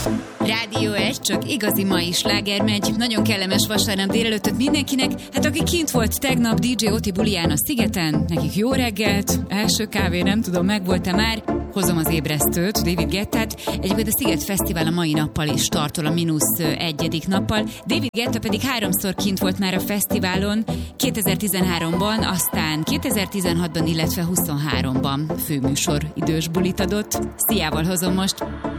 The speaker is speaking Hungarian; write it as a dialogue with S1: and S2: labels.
S1: Rádió 1, csak igazi mai sláger megy. Nagyon kellemes vasárnap délelőttöt mindenkinek. Hát aki kint volt tegnap DJ Oti buliján a Szigeten, nekik jó reggelt, első kávé, nem tudom, megvolt-e már. Hozom az ébresztőt, David Guettát. Egyébként a Sziget Fesztivál a mai nappal is startol, a -1. nappal. David Guetta pedig 3-szor kint volt már a fesztiválon, 2013-ban, aztán 2016-ban, illetve 23-ban főműsor idős bulit adott. Sziával hozom most.